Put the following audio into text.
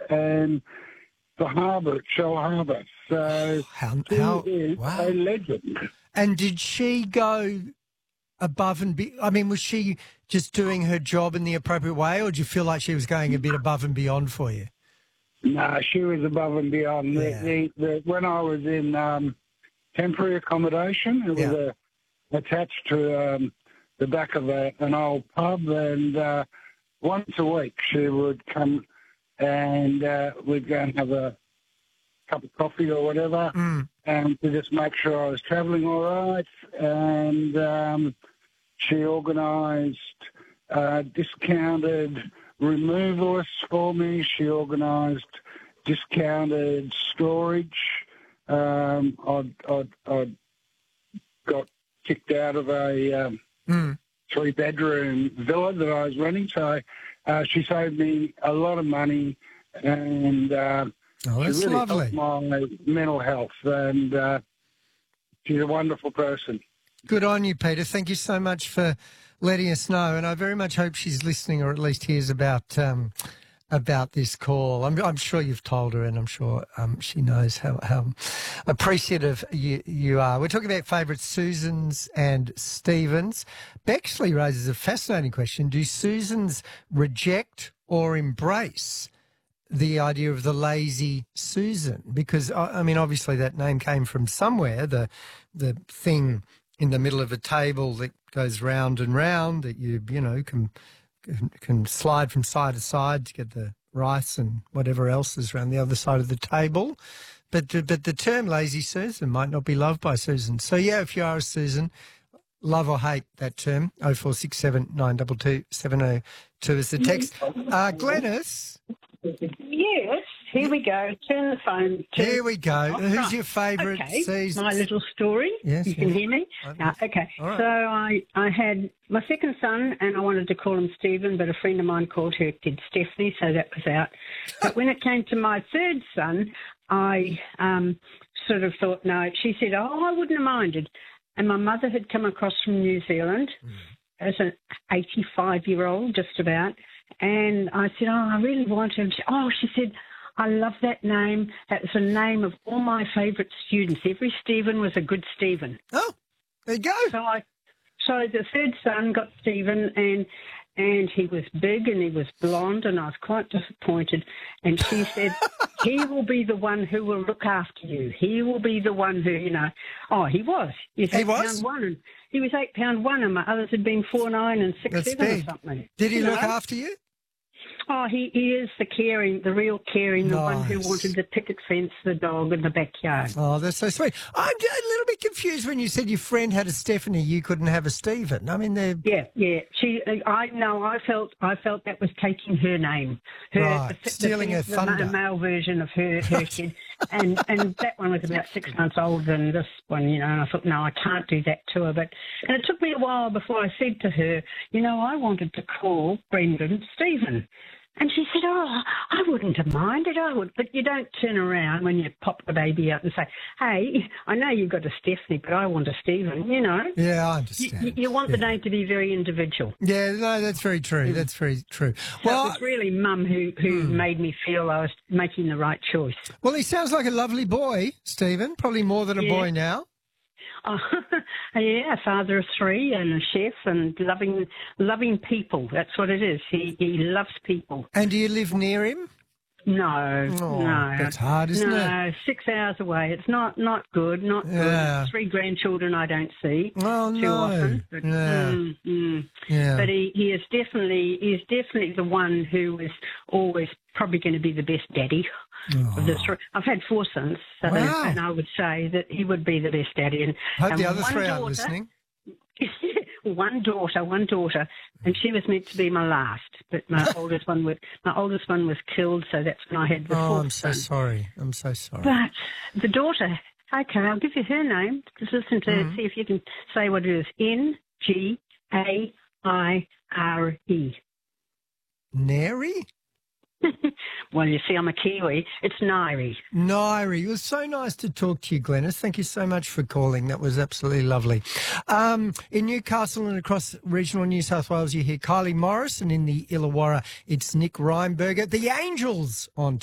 and the harbour at Shell Harbour. So she is a legend. And did she go above and was she just doing her job in the appropriate way, or do you feel like she was going a bit above and beyond for you? No, she was above and beyond. Yeah. When I was in temporary accommodation, it was attached to the back of an old pub, and once a week she would come and we'd go and have a cup of coffee or whatever, and to just make sure I was travelling all right. And she organised discounted removalists for me. She organised discounted storage. I got kicked out of a 3-bedroom villa that I was renting, so she saved me a lot of money, and that's she really lovely. helped my mental health, and she's a wonderful person. Good on you, Peter. Thank you so much for letting us know, and I very much hope she's listening, or at least hears about this call. I'm sure you've told her, and I'm sure she knows how appreciative you are. We're talking about favourite Susans and Stevens. Bexley raises a fascinating question. Do Susans reject or embrace the idea of the lazy Susan? Because, obviously that name came from somewhere, the thing in the middle of a table that goes round and round that you can slide from side to side to get the rice and whatever else is around the other side of the table. But the term lazy Susan might not be loved by Susan. So, yeah, if you are a Susan, love or hate that term. 0467 922 702 is the text. Glenys? Yes, here we go. Turn the phone. Here we go. Who's your favourite season? My little story. Yes, you can hear me? Okay. All right. So I had my second son, and I wanted to call him Stephen, but a friend of mine called her kid Stephanie, so that was out. But when it came to my third son, I sort of thought, no. She said, I wouldn't have minded. And my mother had come across from New Zealand as an 85-year-old, just about. And I said, I really want him. She said, I love that name. That was the name of all my favourite students. Every Stephen was a good Stephen. Oh, there you go. So the third son got Stephen, and he was big and he was blonde, and I was quite disappointed. And she said, he will be the one who will look after you. He will be the one who, he was. He was £8.1, and he was £8.1, and my others had been 4'9" and 6'7" or something. Did he look after you? Oh, he is the real caring, the one who wanted the picket fence, the dog, and the backyard. Oh, that's so sweet. I'm a little bit confused when you said your friend had a Stephanie, you couldn't have a Stephen. I mean, they're... Yeah. I felt that was taking her name. Stealing her thunder. The male version of her kid. And that one was about 6 months older than this one, and I thought, no, I can't do that to her. And it took me a while before I said to her, I wanted to call Brendan Stephen. And she said, I wouldn't have minded, I would. But you don't turn around when you pop the baby out and say, hey, I know you've got a Stephanie, but I want a Stephen, Yeah, I understand. You want the name to be very individual. Yeah, no, that's very true. That's very true. So it was really Mum who made me feel I was making the right choice. Well, he sounds like a lovely boy, Stephen, probably more than a boy now. A father of 3 and a chef and loving people. That's what it is. He loves people. And do you live near him? No. That's hard, isn't it? No, 6 hours away. It's not good. Not good. 3 grandchildren I don't see too often. But, but he is definitely the one who is always probably going to be the best daddy. Of the 3. I've had 4 sons, and I would say that he would be the best daddy. And hope the other 3 aren't listening. One daughter, and she was meant to be my last, but my oldest one was killed, so that's when I had the 4th I'm so sorry. I'm so sorry. But the daughter, okay, I'll give you her name. Just listen to her, see if you can say what it is. Ngaire. Neri? Well, you see, I'm a Kiwi. It's Nairi. Nairi. It was so nice to talk to you, Glenys. Thank you so much for calling. That was absolutely lovely. In Newcastle and across regional New South Wales, you hear Kylie Morris, and in the Illawarra, it's Nick Reinberger. The Angels on